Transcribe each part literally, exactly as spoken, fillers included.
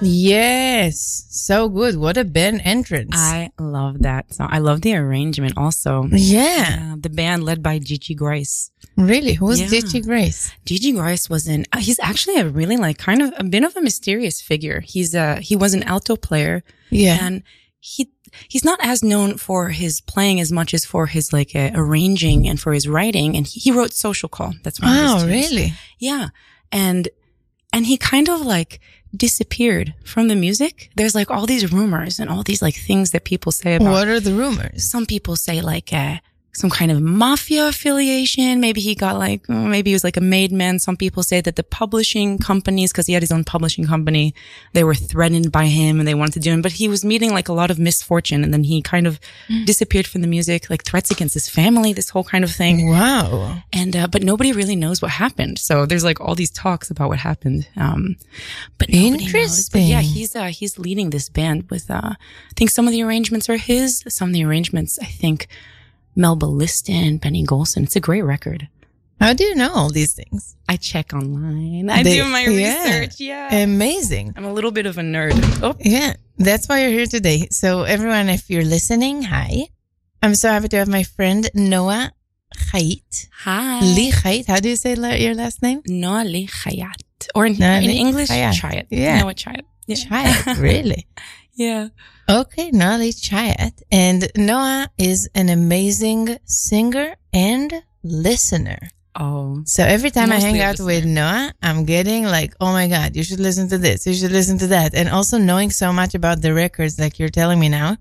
Yes. So good. What a band entrance. I love that song. I love the arrangement also. Yeah. Uh, the band led by Gigi Grace. Really? Who's Yeah. Gigi Grace? Gigi Grace was an, uh, he's actually a really like kind of a bit of a mysterious figure. He's a, he was an alto player. Yeah. And he, he's not as known for his playing as much as for his like uh, arranging and for his writing. And he, he wrote Social Call. That's one of his Oh, tunes. really? Yeah. And, and he kind of like disappeared from the music. There's like all these rumors and all these like things that people say about. What are the rumors? Some people say like, uh, some kind of mafia affiliation. Maybe he got like, maybe he was like a made man. Some people say that the publishing companies, cause he had his own publishing company, they were threatened by him and they wanted to do him, but he was meeting like a lot of misfortune and then he kind of mm. disappeared from the music, like threats against his family, this whole kind of thing. Wow. And, uh, but nobody really knows what happened. So there's like all these talks about what happened. Um, but nobody Interesting. knows. But yeah, he's, uh, he's leading this band with, uh, I think some of the arrangements are his, some of the arrangements, I think, Melba Liston, Benny Golson. It's a great record. How do you know all these things? I check online. I They- do my yeah. research. Yeah. Amazing. I'm a little bit of a nerd. Oh, Yeah. That's why you're here today. So everyone, if you're listening, hi. I'm so happy to have my friend Noah Chait. hi. Li Chait. How do you say la- your last name? Noah Li Chayat. Or in, Noah in Li English, Chayat. Chayat. Yeah. Noah Chayat. Yeah. Chait. Really? Yeah. Okay, Noah Chayat. And Noah is an amazing singer and listener. Oh. So every time I Mostly hang a out with listener. Noah, I'm getting like, oh my God, you should listen to this. You should listen to that. And also knowing so much about the records like you're telling me now.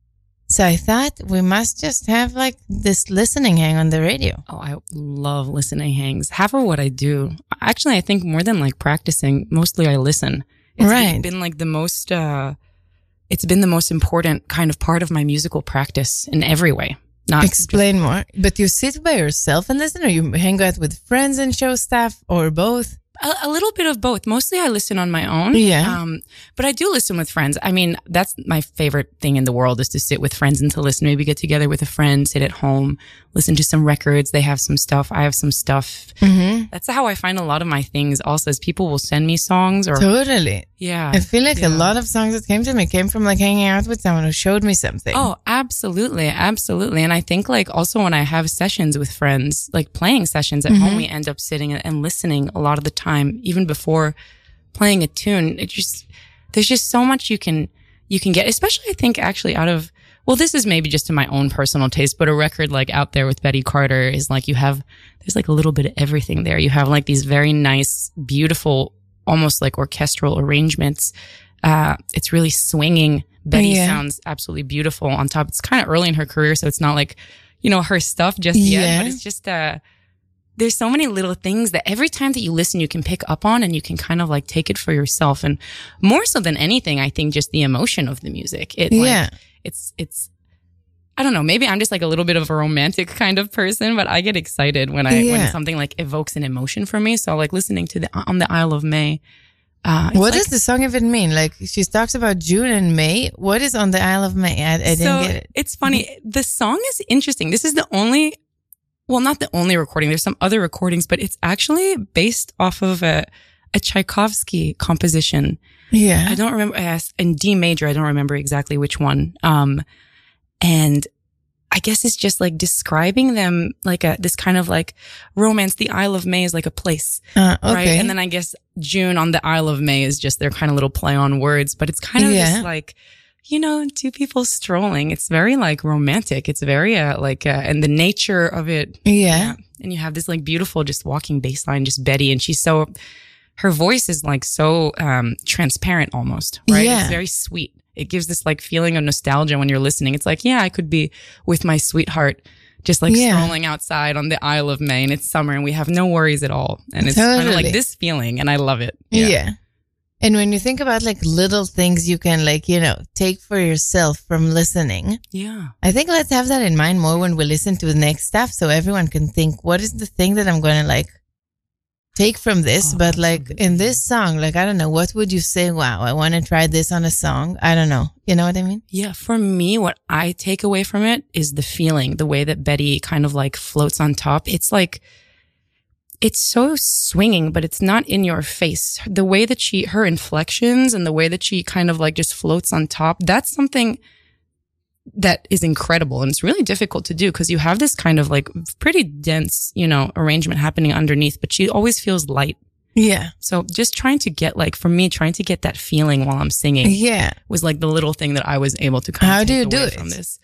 So I thought we must just have like this listening hang on the radio. Oh, I love listening hangs. Half of what I do, actually, I think more than like practicing, mostly I listen. It's Right. been like the most, uh, it's been the most important kind of part of my musical practice in every way. Not Explain more. But you sit by yourself and listen, or you hang out with friends and show stuff, or both? A, a little bit of both. Mostly I listen on my own. Yeah. Um, but I do listen with friends. I mean, that's my favorite thing in the world is to sit with friends and to listen. Maybe get together with a friend, sit at home, listen to some records. They have some stuff. I have some stuff. Mm-hmm. That's how I find a lot of my things also is people will send me songs or, Totally. yeah. I feel like a Yeah. lot of songs that came to me came from like hanging out with someone who showed me something. Oh, absolutely. Absolutely. And I think like also when I have sessions with friends, like playing sessions at Mhm. home, we end up sitting and listening a lot of the time, even before playing a tune. It just, there's just so much you can, you can get, especially I think actually out of, well, this is maybe just to my own personal taste, but a record like Out There with Betty Carter is like you have, there's like a little bit of everything there. You have like these very nice, beautiful, almost like orchestral arrangements. Uh, it's really swinging. Betty Yeah. sounds absolutely beautiful on top. It's kind of early in her career, so it's not like, you know, her stuff just yet, Yeah. but it's just, uh, there's so many little things that every time that you listen, you can pick up on and you can kind of like take it for yourself. And more so than anything, I think just the emotion of the music. It, like, Yeah. it's, it's, I don't know, maybe I'm just like a little bit of a romantic kind of person, but I get excited when I, Yeah. when something like evokes an emotion for me. So like listening to the, on the Isle of May. Uh, it's What like, does the song even mean? Like she talks about June and May. What is on the Isle of May? I, I didn't so get it. it's funny. The song is interesting. This is the only, well, not the only recording. There's some other recordings, but it's actually based off of a, a Tchaikovsky composition. Yeah. I don't remember, uh, in D major, I don't remember exactly which one. Um, and I guess it's just like describing them like a, this kind of like romance. The Isle of May is like a place, Uh, okay. right? And then I guess June on the Isle of May is just their kind of little play on words, but it's kind of Yeah. just like, you know, two people strolling. It's very like romantic. It's very, uh, like, uh, and the nature of it. yeah. And you have this like beautiful, just walking bass line, just Betty. And she's so, her voice is like so, um, transparent almost, right? Yeah. It's very sweet. It gives this like feeling of nostalgia when you're listening. It's like, yeah, I could be with my sweetheart, just like Yeah. strolling outside on the Isle of May and it's summer and we have no worries at all. And it's kind of Totally. like this feeling and I love it. yeah. And when you think about like little things you can like, you know, take for yourself from listening, Yeah. I think let's have that in mind more when we listen to the next stuff so everyone can think, what is the thing that I'm going to like take from this? Oh, but like absolutely. in this song, like, I don't know, what would you say? Wow, I want to try this on a song. I don't know. You know what I mean? Yeah. For me, what I take away from it is the feeling, the way that Betty kind of like floats on top. It's like, it's so swinging, but it's not in your face. The way that she, her inflections and the way that she kind of like just floats on top, that's something that is incredible. And it's really difficult to do because you have this kind of like pretty dense, you know, arrangement happening underneath, but she always feels light. Yeah. So just trying to get like, for me, trying to get that feeling while I'm singing yeah. was like the little thing that I was able to kind of How do you take do away it? from this.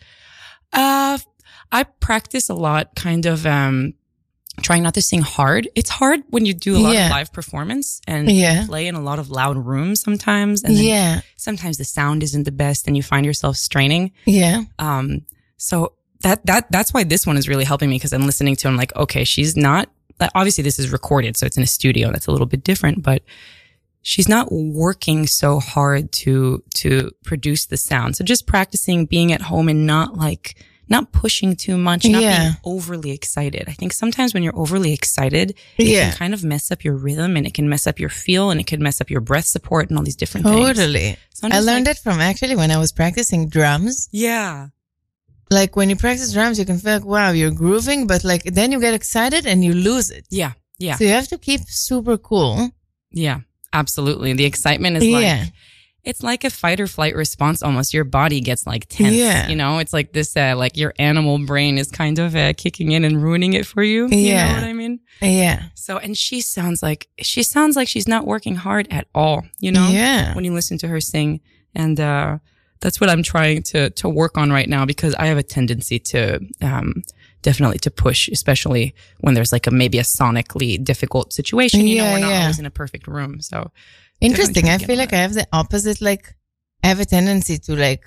Uh, I practice a lot, kind of, um, trying not to sing hard. It's hard when you do a lot Yeah. of live performance and Yeah. you play in a lot of loud rooms sometimes. And then Yeah. sometimes the sound isn't the best and you find yourself straining. Yeah. Um, so that, that, that's why this one is really helping me because I'm listening to it. I'm like, okay, she's not, obviously this is recorded, so it's in a studio. That's a little bit different, but she's not working so hard to, to produce the sound. So just practicing being at home and not like, not pushing too much, not Yeah. being overly excited. I think sometimes when you're overly excited, it Yeah. can kind of mess up your rhythm and it can mess up your feel and it can mess up your breath support and all these different things. Totally. So I'm I just learned like, that from actually when I was practicing drums. yeah. Like when you practice drums, you can feel like, wow, you're grooving, but like then you get excited and you lose it. Yeah. Yeah. So you have to keep super cool. Yeah. Absolutely. The excitement is Yeah. like, it's like a fight or flight response almost. Your body gets like tense. Yeah. You know, it's like this, uh, like your animal brain is kind of uh, kicking in and ruining it for you. You Yeah. know what I mean? Yeah. So, and she sounds like, she sounds like she's not working hard at all, you know? Yeah. When you listen to her sing. And, uh, that's what I'm trying to, to work on right now because I have a tendency to, um, definitely to push, especially when there's like a, maybe a sonically difficult situation. You know, Yeah, we're not yeah. always in a perfect room. So, Interesting. Definitely I trying to feel get like on I have the opposite. Like I have a tendency to like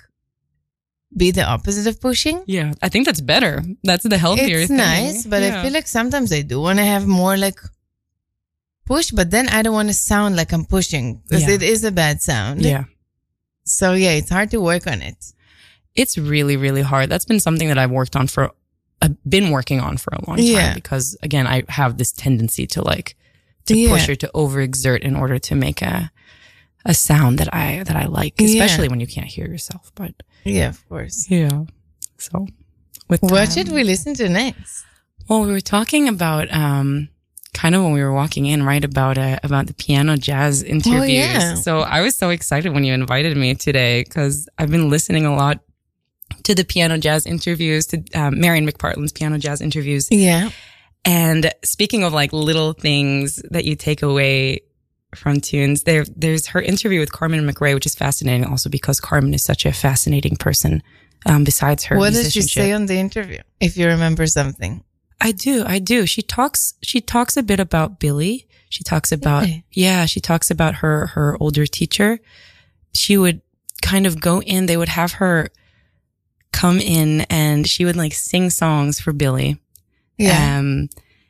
be the opposite of pushing. yeah, I think that's better. That's the healthier It's thing. nice, but Yeah. I feel like sometimes I do want to have more like push, but then I don't want to sound like I'm pushing because Yeah. it is a bad sound. Yeah. So yeah, it's hard to work on it. It's really, really hard. That's been something that I've worked on for, I've been working on for a long time Yeah. because again, I have this tendency to like, to Yeah. push or to overexert in order to make a, a sound that I, that I like, Yeah. especially when you can't hear yourself. But Yeah, of course. yeah. So with What time- should we listen to next? Well, we were talking about, um, kind of when we were walking in, right, about uh, about the piano jazz interviews. yeah. So I was so excited when you invited me today because I've been listening a lot to the piano jazz interviews, to um, Marion McPartland's piano jazz interviews. Yeah. And speaking of like little things that you take away from tunes, there there's her interview with Carmen McRae, which is fascinating also because Carmen is such a fascinating person. Um, besides her What did she musicianship. say on the interview? If you remember something. I do, I do. She talks, she talks a bit about Billy. She talks about, Really? yeah, she talks about her, her older teacher. She would kind of go in, they would have her come in and she would like sing songs for Billy. Yeah. Um,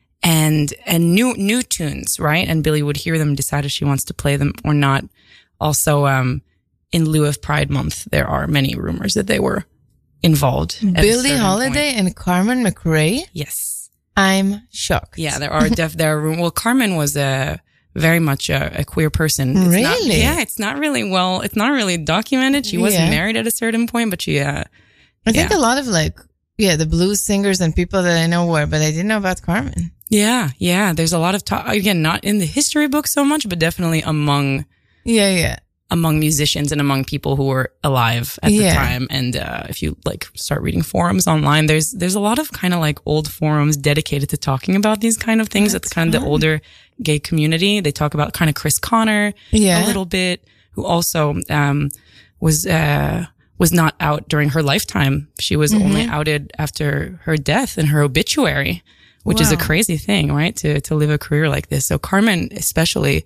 and, and new, new tunes, right? And Billy would hear them and decide if she wants to play them or not. Also, um, in lieu of Pride Month, there are many rumors that they were involved. at a Billie certain Holiday point. and Carmen McRae. Yes. I'm shocked. Yeah, there are def, there are, well, Carmen was a very much a, a queer person. It's Really? Not, yeah, it's not really well, it's not really documented. She wasn't Yeah. married at a certain point, but she, uh, I think yeah. a lot of like, yeah, the blues singers and people that I know were, but I didn't know about Carmen. yeah, yeah, there's a lot of talk, again, not in the history book so much, but definitely among, Yeah, yeah. among musicians and among people who were alive at the Yeah. time. And, uh, if you like start reading forums online, there's, there's a lot of kind of like old forums dedicated to talking about these kind of things. That's That's kind of the fun. older gay community. They talk about kind of Chris Connor Yeah. a little bit, who also, um, was, uh, was not out during her lifetime. She was Mm-hmm. only outed after her death in her obituary, which is a Wow. crazy thing, right? To, to live a career like this. So Carmen, especially,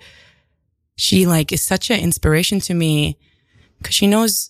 she like is such an inspiration to me because she knows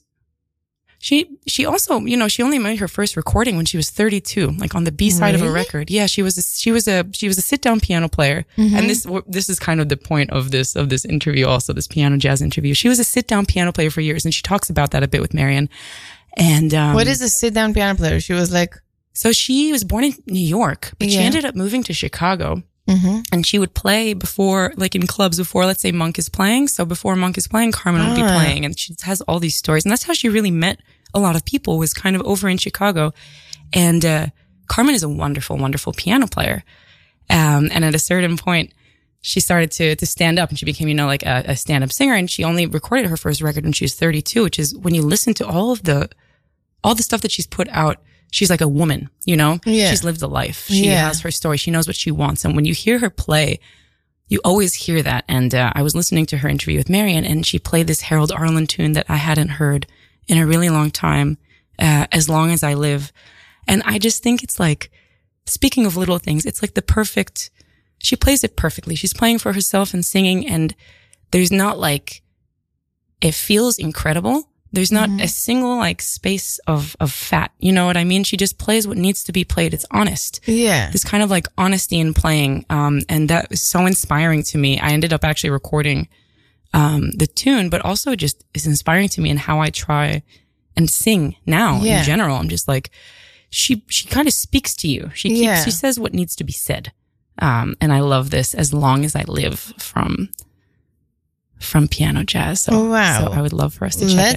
she, she also, you know, she only made her first recording when she was thirty-two, like on the B side of a Really? record. Yeah. She was, a, she was a, she was a sit down piano player. Mm-hmm. And this, this is kind of the point of this, of this interview also, this piano jazz interview. She was a sit down piano player for years and she talks about that a bit with Marion. And, um, What is a sit down piano player? She was like, so she was born in New York, but she Yeah. ended up moving to Chicago. mm-hmm. And she would play before, like in clubs before, let's say Monk is playing. So before Monk is playing, Carmen would be Ah. playing. And she has all these stories. And that's how she really met a lot of people, was kind of over in Chicago. And uh, Carmen is a wonderful, wonderful piano player. Um, and at a certain point, she started to to stand up and she became, you know, like a, a stand-up singer. And she only recorded her first record when she was thirty-two, which is when you listen to all of the, all the stuff that she's put out, she's like a woman, you know? Yeah. She's lived a life. She Yeah. has her story. She knows what she wants. And when you hear her play, you always hear that. And uh, I was listening to her interview with Marian, and she played this Harold Arlen tune that I hadn't heard in a really long time, uh, As Long As I Live. And I just think it's like, speaking of little things, it's like the perfect, she plays it perfectly. She's playing for herself and singing, and there's not like, it feels incredible. There's not mm-hmm. a single like space of, of fat. You know what I mean? She just plays what needs to be played. It's honest. Yeah. This kind of like honesty in playing. Um, and that was so inspiring to me. I ended up actually recording, um, the tune, but also just is inspiring to me in how I try and sing now yeah. in general. I'm just like, she, she kind of speaks to you. She keeps, yeah. she says what needs to be said. Um, and I love this As Long As I Live from, from Piano Jazz. So, oh, wow. so I would love for us to check Let's it